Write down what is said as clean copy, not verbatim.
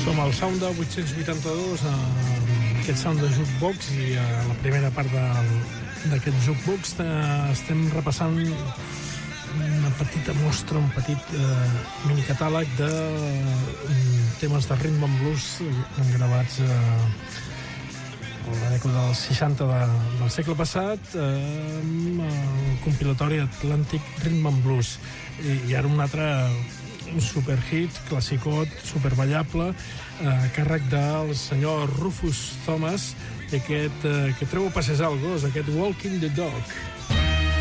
Som al Sound de 882, aquest Sound de Jukebox, i a la primera part d'aquest Jukebox estem repassant una petita mostra, un petit minicatàleg de temes de rhythm and blues gravats a la dècada dels 60 del segle passat, amb el compilatori Atlantic Rhythm and Blues. I ara un altre superhit, classicot, superballable, a càrrec del senyor Rufus Thomas, i aquest que treu a passejar el gos, aquest Walking the Dog.